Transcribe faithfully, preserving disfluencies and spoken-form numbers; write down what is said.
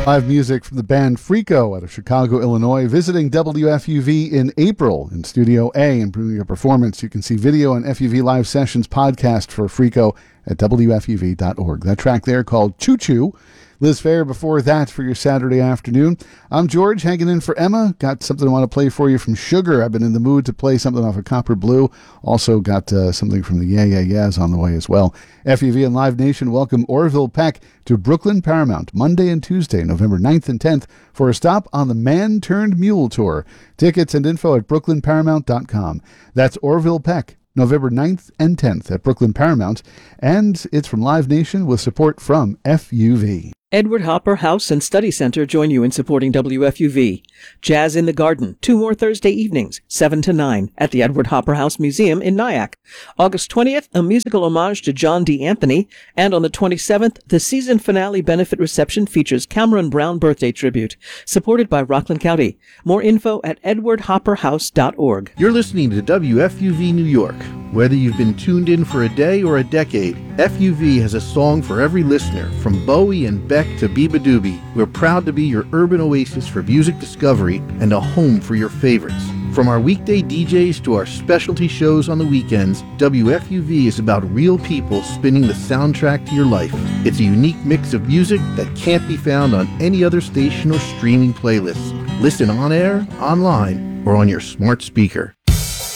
Live music from the band Freako out of Chicago, Illinois, visiting W F U V in April in Studio A and bringing a performance. You can see video on F U V Live Sessions podcast for Freako at W F U V dot org. That track there called Choo Choo. Liz Fair before that for your Saturday afternoon. I'm George, hanging in for Emma. Got something I want to play for you from Sugar. I've been in the mood to play something off of Copper Blue. Also got uh, something from the Yeah Yeah Yeahs on the way as well. F U V and Live Nation welcome Orville Peck to Brooklyn Paramount Monday and Tuesday, November ninth and tenth for a stop on the Man Turned Mule Tour. Tickets and info at brooklyn paramount dot com. That's Orville Peck, November ninth and tenth at Brooklyn Paramount. And it's from Live Nation with support from F U V. Edward Hopper House and Study Center join you in supporting W F U V. Jazz in the Garden, two more Thursday evenings, seven to nine, at the Edward Hopper House Museum in Nyack. August twentieth, a musical homage to John D. Anthony. And on the twenty-seventh, the season finale benefit reception features Cameron Brown birthday tribute, supported by Rockland County. More info at edward hopper house dot org. You're listening to W F U V New York. Whether you've been tuned in for a day or a decade, F U V has a song for every listener, from Bowie and Beck to Biba Doobie. We're proud to be your urban oasis for music discovery and a home for your favorites. From our weekday D Js to our specialty shows on the weekends, W F U V is about real people spinning the soundtrack to your life. It's a unique mix of music that can't be found on any other station or streaming playlist. Listen on air, online, or on your smart speaker.